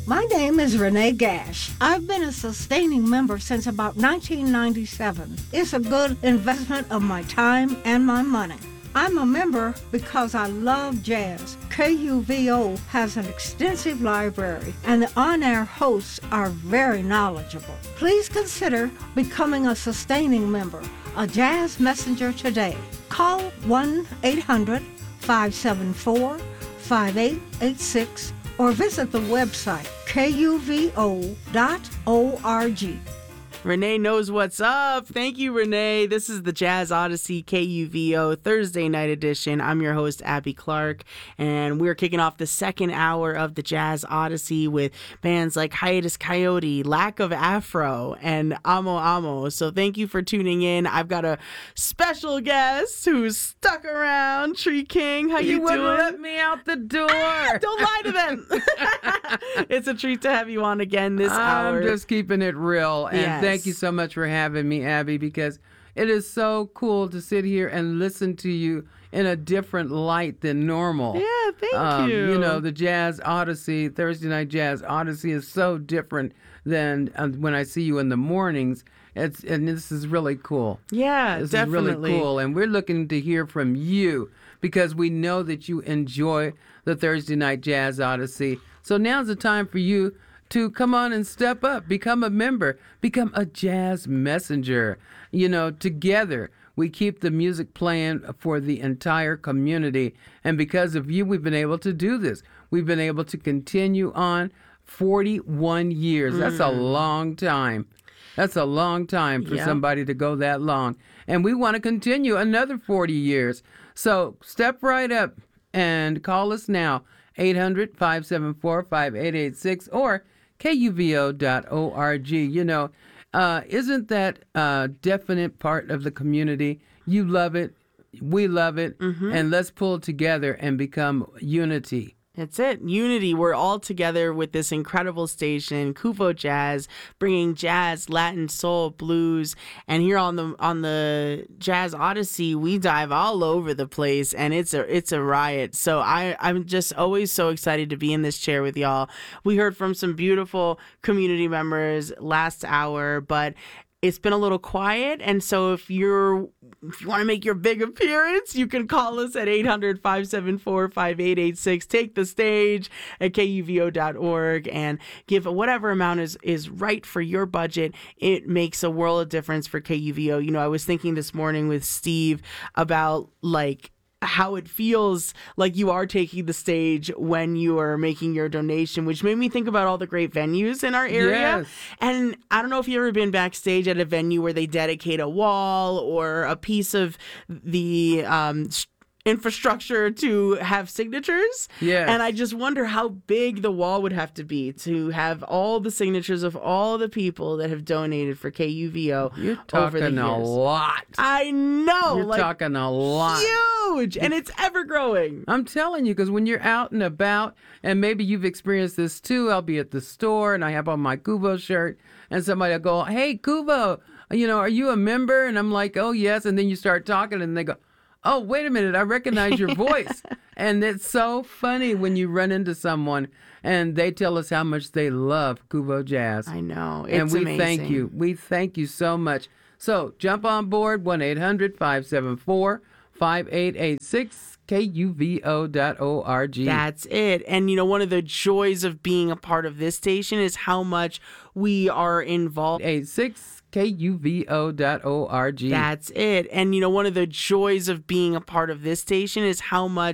My name is Renee Gash. I've been a sustaining member since about 1997. It's a good investment of my time and my money. I'm a member because I love jazz. KUVO has an extensive library, and the on-air hosts are very knowledgeable. Please consider becoming a sustaining member, a Jazz Messenger today. Call 1-800-574-5886 or visit the website kuvo.org. Renee knows what's up. Thank you, Renee. This is the Jazz Odyssey KUVO Thursday night edition. I'm your host, Abby Clark, and we're kicking off the second hour of the Jazz Odyssey with bands like Hiatus Coyote, Lack of Afro, and Amo Amo. So thank you for tuning in. I've got a special guest who's stuck around. Tree King, how you doing? You wouldn't let me out the door. Don't lie to them. It's a treat to have you on again this hour. I'm just keeping it real. And Yes. Thank you so much for having me, Abby, because it is so cool to sit here and listen to you in a different light than normal. Yeah, thank you. You know, the Jazz Odyssey, Thursday Night Jazz Odyssey is so different than when I see you in the mornings. And this is really cool. Yeah, This definitely. is really cool. And we're looking to hear from you because we know that you enjoy the Thursday Night Jazz Odyssey. So now's the time for you to come on and step up, become a member, become a jazz messenger. You know, together we keep the music playing for the entire community. And because of you, we've been able to do this. We've been able to continue on 41 years. That's a long time. That's a long time for somebody to go that long. And we want to continue another 40 years. So step right up and call us now, 800-574-5886 or KUVO.org. You know, isn't that a definite part of the community? You love it. We love it. And let's pull together and become unity. That's it. Unity. We're all together with this incredible station, Kuvo Jazz, bringing jazz, Latin, soul, blues, and here on the Jazz Odyssey, we dive all over the place, and it's a riot. So I'm just always so excited to be in this chair with y'all. We heard from some beautiful community members last hour, but it's been a little quiet, and so if you want to make your big appearance, you can call us at 800-574-5886. Take the stage at kuvo.org and give whatever amount is right for your budget. It makes a world of difference for KUVO. You know, I was thinking this morning with Steve about how it feels like you are taking the stage when you are making your donation, which made me think about all the great venues in our area. Yes. And I don't know if you've ever been backstage at a venue where they dedicate a wall or a piece of the infrastructure to have signatures. Yes. And I just wonder how big the wall would have to be to have all the signatures of all the people that have donated for KUVO You're over the talking a years. lot. I know. You're talking a lot. Huge. And it's ever growing. I'm telling you, because when you're out and about, and maybe you've experienced this too, I'll be at the store and I have on my Kuvo shirt, and somebody will go, "Hey, Kuvo, you know, are you a member?" And I'm like, "Oh, yes." And then you start talking and they go, "Oh, wait a minute, I recognize your voice." And it's so funny when you run into someone and they tell us how much they love Kuvo Jazz. I know. It's And we amazing. thank you. We thank you so much. So jump on board, 1-800-574-5886, KUVO.org. That's it. And, you know, one of the joys of being a part of this station is how much we are involved. 86 KUVO.org. That's it. And, you know, one of the joys of being a part of this station is how much